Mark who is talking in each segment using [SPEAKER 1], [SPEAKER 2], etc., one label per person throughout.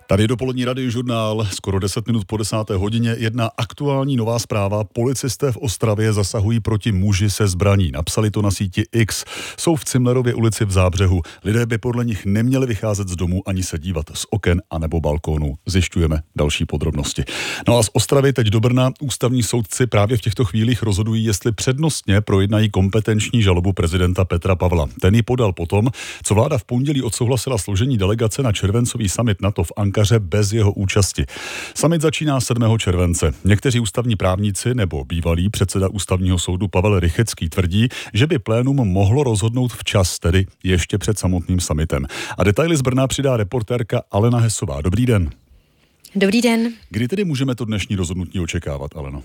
[SPEAKER 1] Tady dopolední radiožurnál, skoro 10 minut po 10. hodině, jedna aktuální nová zpráva. Policisté v Ostravě zasahují proti muži se zbraní. Napsali to na síti X. Jsou v Cimlerově ulici v Zábřehu. Lidé by podle nich neměli vycházet z domu ani se dívat z oken anebo balkónu. Zjišťujeme další podrobnosti. No a z Ostravy teď do Brna. Ústavní soudci právě v těchto chvílích rozhodují, jestli přednostně projednají kompetenční žalobu prezidenta Petra Pavla. Ten ji podal potom, co vláda v pondělí odsouhlasila složení delegace na červencový summit NATO v Ankaře bez jeho účasti. Summit začíná 7. července. Někteří ústavní právníci nebo bývalý předseda ústavního soudu Pavel Rychecký tvrdí, že by plénum mohlo rozhodnout včas, tedy ještě před samotným summitem. A detaily z Brna přidá reportérka Alena Hesová. Dobrý den.
[SPEAKER 2] Dobrý den.
[SPEAKER 1] Kdy tedy můžeme to dnešní rozhodnutí očekávat, Aleno?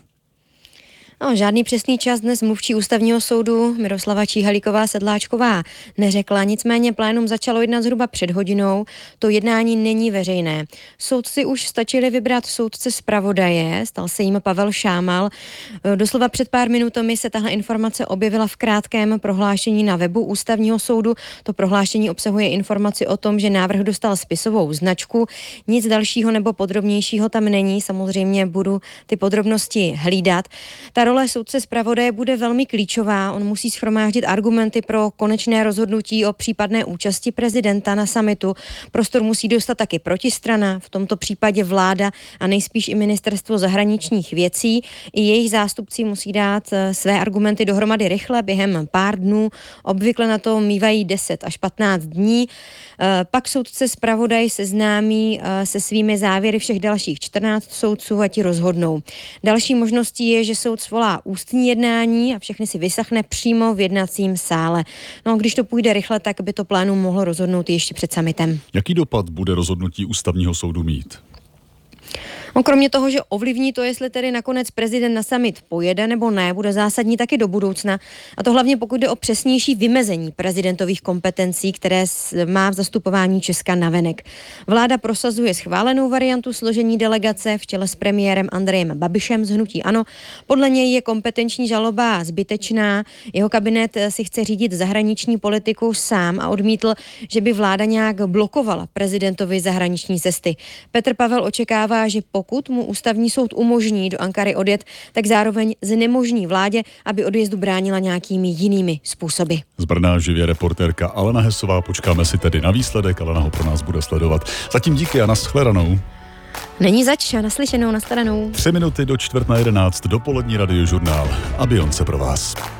[SPEAKER 2] No, žádný přesný čas dnes mluvčí ústavního soudu Miroslava Číhalíková-Sedláčková neřekla, nicméně plénum začalo jednat zhruba před hodinou. To jednání není veřejné. Soudci už stačili vybrat soudce zpravodaje, stal se jim Pavel Šámal. Doslova před pár minutami se tahle informace objevila v krátkém prohlášení na webu ústavního soudu. To prohlášení obsahuje informaci o tom, že návrh dostal spisovou značku. Nic dalšího nebo podrobnějšího tam není, samozřejmě budu ty podrobnosti hlídat. Ta role soudce zpravodaje bude velmi klíčová. On musí shromáždit argumenty pro konečné rozhodnutí o případné účasti prezidenta na summitu. Prostor musí dostat taky protistrana, v tomto případě vláda a nejspíš i ministerstvo zahraničních věcí. I jejich zástupci musí dát své argumenty dohromady rychle během pár dnů. Obvykle na to mívají 10 až 15 dní. Pak soudce zpravodaj seznámí se svými závěry všech dalších 14 soudců a ti rozhodnou. Další možností je, že soud svolá ústní jednání a všechny si vyslechne přímo v jednacím sále. No, když to půjde rychle, tak by to plénum mohlo rozhodnout ještě před summitem.
[SPEAKER 1] Jaký dopad bude rozhodnutí ústavního soudu mít?
[SPEAKER 2] No, kromě toho, že ovlivní to, jestli tedy nakonec prezident na summit pojede nebo ne, bude zásadní taky do budoucna. A to hlavně pokud jde o přesnější vymezení prezidentových kompetencí, které má v zastupování Česka navenek. Vláda prosazuje schválenou variantu složení delegace v čele s premiérem Andrejem Babišem z hnutí ANO. Podle něj je kompetenční žaloba zbytečná. Jeho kabinet si chce řídit zahraniční politiku sám a odmítl, že by vláda nějak blokovala prezidentovi zahraniční cesty. Petr Pavel očekává, že pokud mu ústavní soud umožní do Ankary odjet, tak zároveň znemožní vládě, aby odjezdu bránila nějakými jinými způsoby.
[SPEAKER 1] Z Brna živě reportérka Alena Hesová. Počkáme si tedy na výsledek, Alena ho pro nás bude sledovat. Zatím díky a nashledanou.
[SPEAKER 2] Není zač a naslyšenou, nastaranou.
[SPEAKER 1] 3 minuty do 10:45 dopolední radiožurnál a Beyoncé pro vás.